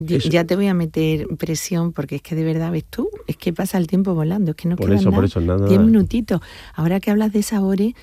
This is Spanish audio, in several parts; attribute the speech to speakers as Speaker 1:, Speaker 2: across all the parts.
Speaker 1: Ya te voy a meter presión porque es que de verdad, ¿ves tú? Es que pasa el tiempo volando, es que no queda nada.
Speaker 2: Por eso, nada.
Speaker 1: 10 minutitos. Ahora que hablas de sabores,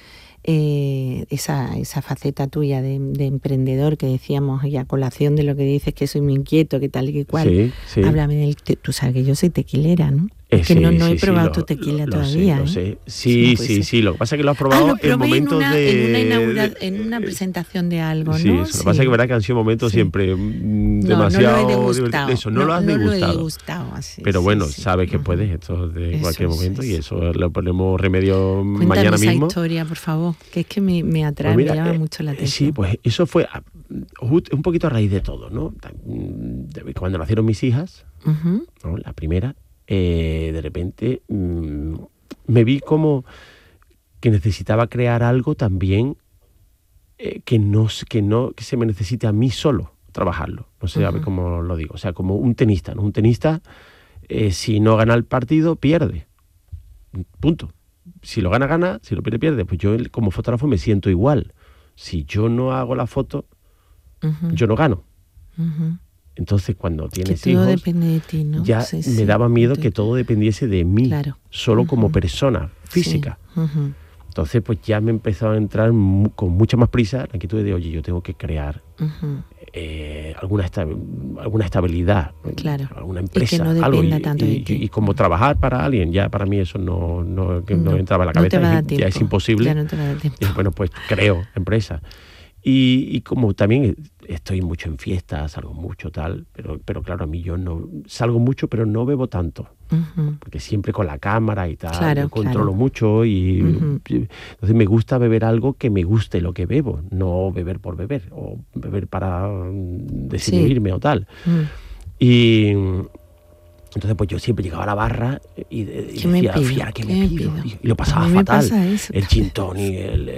Speaker 1: esa faceta tuya de emprendedor que decíamos, y a colación de lo que dices, que soy muy inquieto, que tal y que cual.
Speaker 2: Sí.
Speaker 1: Háblame del... Tú sabes que yo soy tequilera, ¿no? Es que no he probado tu tequila todavía.
Speaker 2: Lo sé. Sí. Lo que pasa es que lo has probado en momentos
Speaker 1: en una presentación de algo, ¿no?
Speaker 2: Sí, eso. Lo que pasa es que verdad que han sido momentos siempre demasiado...
Speaker 1: No lo he degustado.
Speaker 2: Eso, no lo has degustado.
Speaker 1: No lo he degustado así.
Speaker 2: Pero bueno, sabes que puedes esto de cualquier momento y eso le ponemos remedio
Speaker 1: Cuéntame
Speaker 2: mañana mismo.
Speaker 1: Cuéntame esa historia, por favor, que es que me atrae, me llama mucho la atención.
Speaker 2: Sí, pues eso fue un poquito a raíz de todo, ¿no? Cuando nacieron mis hijas, ¿no? La primera... de repente me vi como que necesitaba crear algo también que se me necesite a mí solo trabajarlo. No sé cómo lo digo. O sea, como un tenista, ¿no? Un tenista, si no gana el partido, pierde. Punto. Si lo gana, gana. Si lo pierde, pierde. Pues yo como fotógrafo me siento igual. Si yo no hago la foto, yo no gano. Entonces, cuando tienes
Speaker 1: que todo
Speaker 2: hijos,
Speaker 1: depende de ti, ¿no?
Speaker 2: ya me daba miedo que todo dependiese de mí, solo como persona física. Entonces, pues ya me empezó a entrar con mucha más prisa la inquietud de, oye, yo tengo que crear alguna estabilidad, alguna empresa,
Speaker 1: y que no dependa tanto de ti.
Speaker 2: Y como trabajar para alguien, ya para mí eso no entraba en la cabeza, ya es imposible.
Speaker 1: Ya no te va a dar tiempo.
Speaker 2: Y bueno, pues creo empresa. Y como también estoy mucho en fiestas, salgo mucho tal, pero claro, a mí yo no salgo mucho, pero no bebo tanto, porque siempre con la cámara y tal, yo controlo mucho y entonces me gusta beber algo que me guste lo que bebo, no beber por beber o beber para desinhibirme o tal. Y entonces pues yo siempre llegaba a la barra y decía, fiar, ¿qué me pido? Y lo pasaba fatal. El gin tonic,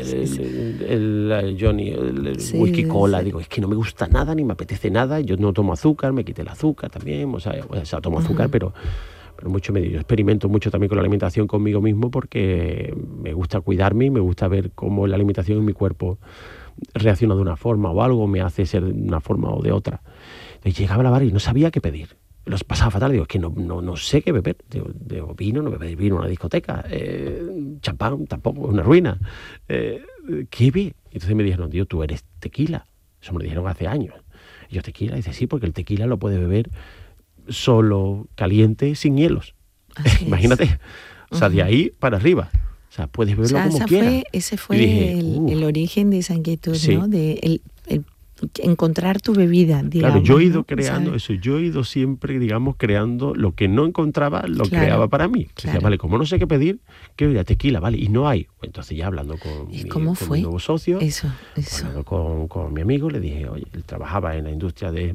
Speaker 2: el Johnny, el whisky cola. Digo, es que no me gusta nada, ni me apetece nada. Yo no tomo azúcar, me quité el azúcar también. O sea tomo azúcar, pero mucho medio. Yo experimento mucho también con la alimentación conmigo mismo porque me gusta cuidarme y me gusta ver cómo la alimentación en mi cuerpo reacciona de una forma o algo, me hace ser de una forma o de otra. Entonces llegaba a la barra y no sabía qué pedir. Los pasaba fatal, digo, es que no sé qué beber. Digo, vino, no beber vino en una discoteca, champán tampoco, es una ruina. ¿Qué ve? Entonces me dijeron, tío, tú eres tequila. Eso me lo dijeron hace años. Y yo, tequila, dice, sí, porque el tequila lo puedes beber solo, caliente, sin hielos. Imagínate. O sea, de ahí para arriba. O sea, puedes beberlo como quieras.
Speaker 1: Ese fue el origen de esa inquietud, ¿no? De el encontrar tu bebida, digamos.
Speaker 2: Claro, yo he ido creando eso, yo he ido siempre, digamos, creando lo que no encontraba, lo creaba para mí. Decía, vale, como no sé qué pedir, ¿qué bebida? Tequila, vale, y no hay. Entonces ya hablando con mi nuevo socio, hablando con mi amigo, le dije, oye, él trabajaba en la industria del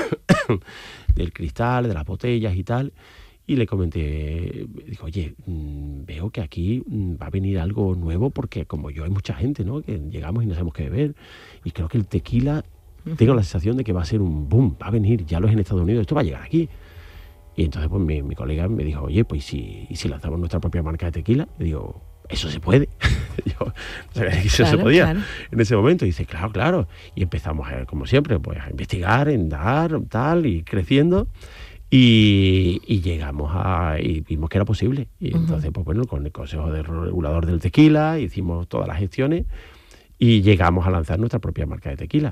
Speaker 2: cristal, de las botellas y tal, y le comenté, dijo, oye, veo que aquí va a venir algo nuevo porque como yo hay mucha gente, ¿no? Que llegamos y no sabemos qué beber. Y creo que el tequila, tengo la sensación de que va a ser un boom, va a venir, ya lo es en Estados Unidos, esto va a llegar aquí. Y entonces pues mi colega me dijo, oye, pues si lanzamos nuestra propia marca de tequila, le digo, eso se puede. Yo no sabía que eso se podía en ese momento. Y dice, claro. Y empezamos, como siempre, pues a investigar, dar, tal, y creciendo. Y llegamos y vimos que era posible. Y entonces, pues bueno, con el Consejo de Regulador del Tequila hicimos todas las gestiones y llegamos a lanzar nuestra propia marca de tequila.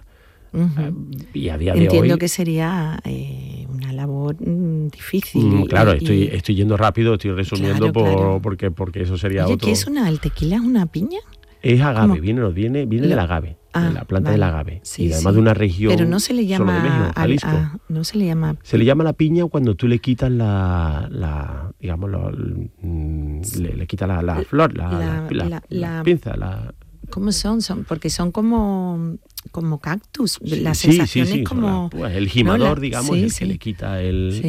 Speaker 2: Y a día de hoy...
Speaker 1: Entiendo que sería una labor difícil.
Speaker 2: Claro, estoy yendo rápido, estoy resumiendo porque eso sería otro...
Speaker 1: ¿Qué es el tequila? ¿Es una piña?
Speaker 2: Es agave, viene del agave, de la planta del agave. Sí, y además de una región...
Speaker 1: Pero no se le llama...
Speaker 2: Solo de México, Jalisco.
Speaker 1: No se le llama...
Speaker 2: Se le llama la piña cuando tú le quitas digamos, le quitas la flor, la pinza,
Speaker 1: ¿Cómo son? Porque son como cactus. La sensación es como...
Speaker 2: Pues el gimador, digamos, el que le quita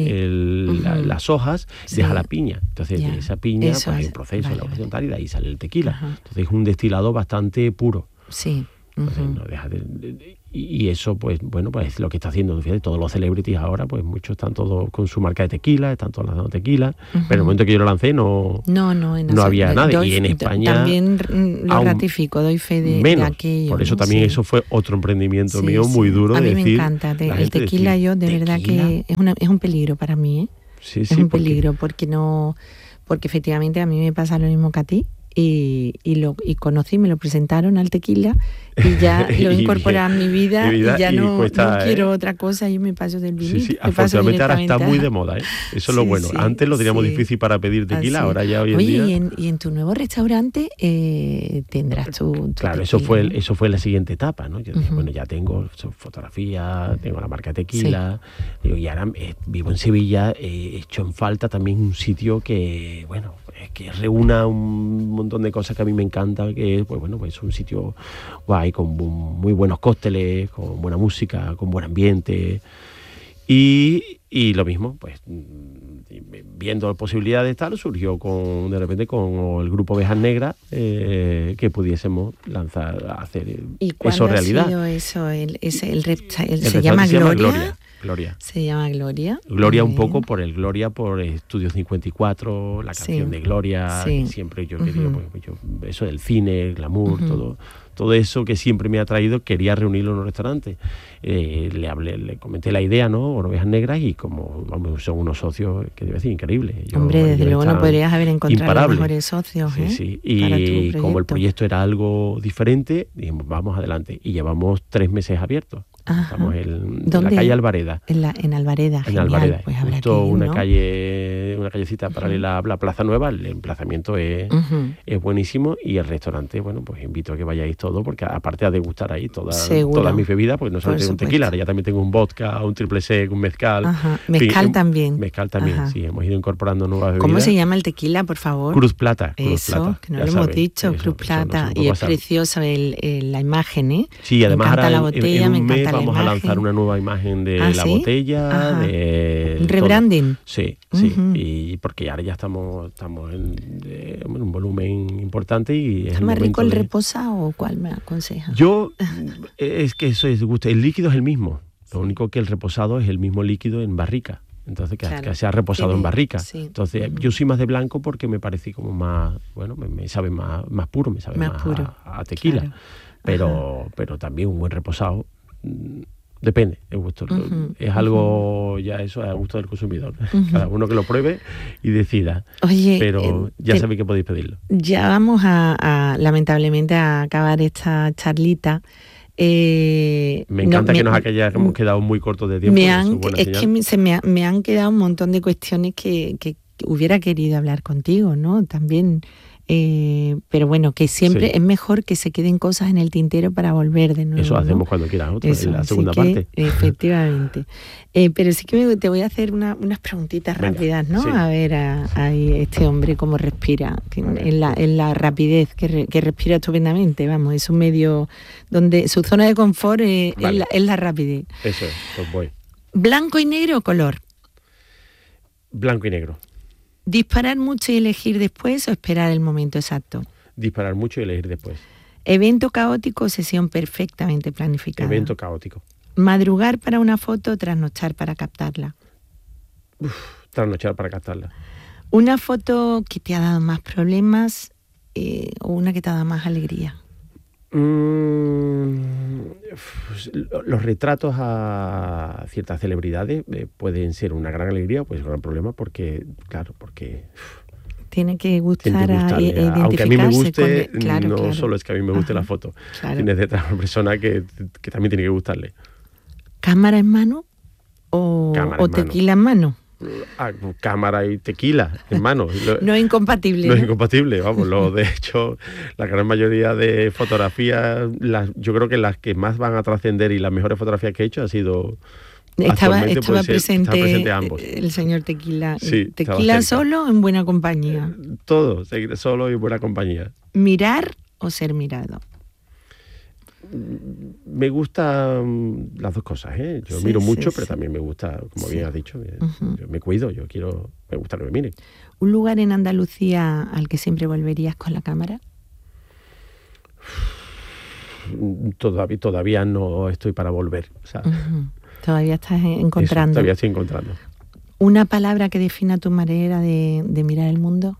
Speaker 2: las hojas, deja la piña. Entonces, de esa piña pues, hay un proceso de elaboración tal y de ahí sale el tequila. Entonces, es un destilado bastante puro.
Speaker 1: Sí.
Speaker 2: Entonces, no deja Y eso, pues bueno, pues es lo que está haciendo, fíjate, todos los celebrities ahora, pues muchos están todos con su marca de tequila, están todos lanzando tequila, pero en el momento que yo lo lancé no había nadie. Y en España
Speaker 1: también lo ratifico, doy fe de aquello.
Speaker 2: Por eso también eso fue otro emprendimiento mío muy duro de decir.
Speaker 1: A mí me encanta, el tequila yo de verdad que es un peligro para mí, ¿eh?
Speaker 2: Sí,
Speaker 1: es un peligro porque efectivamente a mí me pasa lo mismo que a ti. Y conocí, me lo presentaron al tequila y ya lo incorporé a mi vida y ya no quiero otra cosa, yo me paso del vinito.
Speaker 2: Sí, afortunadamente ahora está muy de moda, ¿eh? Eso es lo bueno. Antes lo teníamos difícil para pedir tequila, ahora ya hoy en día...
Speaker 1: Oye, y en tu nuevo restaurante tendrás tu
Speaker 2: claro,
Speaker 1: tequila,
Speaker 2: eso fue la siguiente etapa, ¿no? Yo dije, bueno, ya tengo fotografía, tengo la marca tequila, digo, y ahora vivo en Sevilla, he hecho en falta también un sitio que, bueno, que reúna un montón de cosas que a mí me encanta, que pues bueno, pues es un sitio guay, con muy buenos cócteles, con buena música, con buen ambiente. Y lo mismo, pues viendo posibilidades tal, surgió de repente con el grupo Ovejas Negras que pudiésemos hacer eso realidad.
Speaker 1: ¿Y cuándo ha sido eso? ¿Se llama Gloria? Se llama Gloria.
Speaker 2: Gloria un poco por Estudio 54, la canción de Gloria, que siempre yo quería, eso del cine, el glamour, todo eso que siempre me ha traído, quería reunirlo en un restaurante. Le comenté la idea, ¿no? Ovejas Negras, y como son unos socios que debe decir increíbles.
Speaker 1: Hombre, desde luego no podrías haber encontrado mejores socios.
Speaker 2: Sí. Y como el proyecto era algo diferente, dijimos, vamos adelante. Y llevamos 3 meses abiertos. Estamos en la calle Alvareda.
Speaker 1: En Alvareda,
Speaker 2: en Alvareda.
Speaker 1: Pues habrá
Speaker 2: justo
Speaker 1: que ir, ¿no?
Speaker 2: una callecita paralela a la Plaza Nueva. El emplazamiento es buenísimo, y el restaurante, bueno, pues invito a que vayáis todos, porque aparte a degustar ahí todas mis bebidas, porque no solo tengo un tequila, ahora ya también tengo un vodka, un triple sec, un mezcal.
Speaker 1: Mezcal también.
Speaker 2: Mezcal también, sí, hemos ido incorporando nuevas bebidas.
Speaker 1: ¿Cómo se llama el tequila, por favor?
Speaker 2: Cruz Plata.
Speaker 1: Eso, que no lo hemos dicho, Cruz Plata. Y es preciosa la imagen, ¿eh?
Speaker 2: Sí, además
Speaker 1: me encanta
Speaker 2: ahora
Speaker 1: la botella, me encanta la
Speaker 2: vamos
Speaker 1: imagen.
Speaker 2: a lanzar una nueva imagen de la botella, de
Speaker 1: un rebranding.
Speaker 2: Sí, y porque ahora ya estamos en un volumen importante y
Speaker 1: ¿Es más rico el reposado o cuál me aconseja?
Speaker 2: Yo, es que eso es gusto. El líquido es el mismo, lo único que el reposado es el mismo líquido en barrica. Entonces, que se ha reposado en barrica. Sí. Entonces, yo soy más de blanco porque me parece como más, bueno, me sabe más puro, me sabe más puro, a tequila. Claro. Pero también un buen reposado, depende, el gusto. Es algo, ya eso es a gusto del consumidor. Cada uno que lo pruebe y decida.
Speaker 1: Oye,
Speaker 2: pero ya sabéis que podéis pedirlo.
Speaker 1: Ya vamos lamentablemente a acabar esta charlita.
Speaker 2: Me encanta que nos hayamos quedado muy cortos de tiempo.
Speaker 1: Me han quedado un montón de cuestiones que hubiera querido hablar contigo, ¿no? También, pero bueno, que siempre es mejor que se queden cosas en el tintero para volver de nuevo.
Speaker 2: Eso hacemos cuando quieras, en la segunda parte.
Speaker 1: Efectivamente. Pero sí que te voy a hacer unas preguntitas rápidas, ¿no? Sí. A ver a este hombre cómo respira, en la rapidez, que respira estupendamente, vamos, es un medio donde su zona de confort es la rapidez.
Speaker 2: Eso es, pues voy.
Speaker 1: ¿Blanco y negro o color?
Speaker 2: Blanco y negro.
Speaker 1: ¿Disparar mucho y elegir después o esperar el momento exacto?
Speaker 2: Disparar mucho y elegir después.
Speaker 1: ¿Evento caótico o sesión perfectamente planificada?
Speaker 2: Evento caótico.
Speaker 1: ¿Madrugar para una foto o trasnochar para captarla?
Speaker 2: Trasnochar para captarla.
Speaker 1: ¿Una foto que te ha dado más problemas o una que te ha dado más alegría?
Speaker 2: Los retratos a ciertas celebridades pueden ser una gran alegría o puede ser un gran problema porque
Speaker 1: tiene que gustar identificarse.
Speaker 2: Aunque a mí me guste, no solo es que a mí me guste la foto, tienes detrás una persona que también tiene que gustarle.
Speaker 1: ¿Cámara en mano o tequila en mano?
Speaker 2: Cámara y tequila en mano.
Speaker 1: No es incompatible.
Speaker 2: No es incompatible, vamos. De hecho, la gran mayoría de fotografías, yo creo que las que más van a trascender y las mejores fotografías que he hecho ha sido...
Speaker 1: Estaba presente ambos. El señor Tequila.
Speaker 2: Sí,
Speaker 1: ¿Tequila solo o en buena compañía?
Speaker 2: Todo, solo y en buena compañía.
Speaker 1: ¿Mirar o ser mirado?
Speaker 2: Me gustan las dos cosas, ¿eh? Yo miro mucho, pero también me gusta, como bien has dicho, yo me cuido, me gusta que me miren.
Speaker 1: ¿Un lugar en Andalucía al que siempre volverías con la cámara?
Speaker 2: todavía no estoy para volver. O sea,
Speaker 1: todavía estás encontrando.
Speaker 2: Todavía estoy encontrando.
Speaker 1: ¿Una palabra que defina tu manera de mirar el mundo?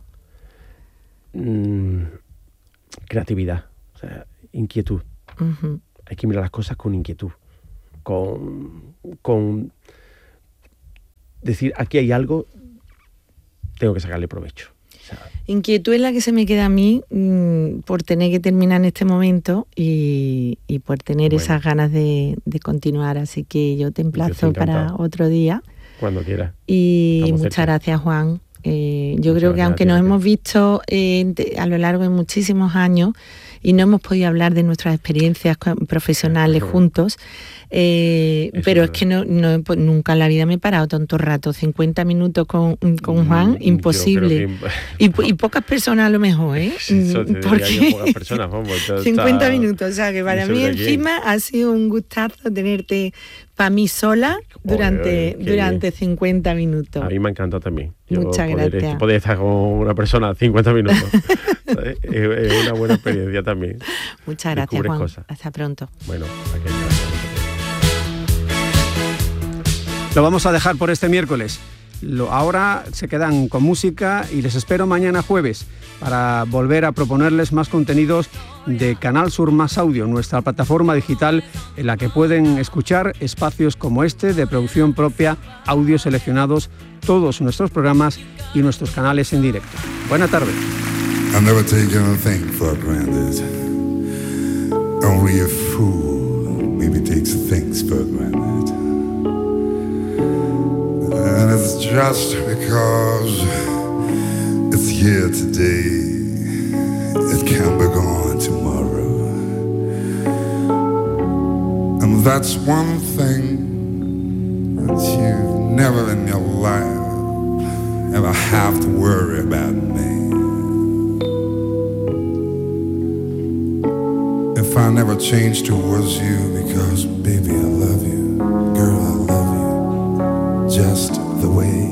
Speaker 2: Creatividad, o sea, inquietud. Hay que mirar las cosas con inquietud, con decir, aquí hay algo, tengo que sacarle provecho. O sea,
Speaker 1: inquietud es la que se me queda a mí por tener que terminar en este momento y por tener esas ganas de continuar, así que yo te emplazo para otro día.
Speaker 2: Cuando quieras.
Speaker 1: Y muchas gracias, Juan. Yo creo que aunque nos hemos visto a lo largo de muchísimos años y no hemos podido hablar de nuestras experiencias profesionales juntos, pero es que nunca en la vida me he parado tanto rato, 50 minutos con Juan, imposible. Y pocas personas a lo mejor, ¿eh?
Speaker 2: Porque pocas personas, vamos,
Speaker 1: 50 minutos, o sea que para mí encima ha sido un gustazo tenerte para mí sola durante 50 minutos.
Speaker 2: A mí me ha encantado también.
Speaker 1: Muchas gracias.
Speaker 2: Poder estar con una persona 50 minutos es una buena experiencia también.
Speaker 1: Muchas gracias, Juan. Hasta pronto.
Speaker 2: Bueno, aquí está.
Speaker 3: Lo vamos a dejar por este miércoles. Ahora se quedan con música y les espero mañana jueves para volver a proponerles más contenidos de Canal Sur Más Audio, nuestra plataforma digital en la que pueden escuchar espacios como este de producción propia, audios seleccionados, todos nuestros programas y nuestros canales en directo. Buena tarde.
Speaker 4: I've never taken a thing for granted. Only a fool maybe takes things for granted. And it's just because it's here today, it can't be gone tomorrow. And that's one thing that you never in your life ever have to worry about me. If I never change towards you, because baby I love you, girl I love you, just the way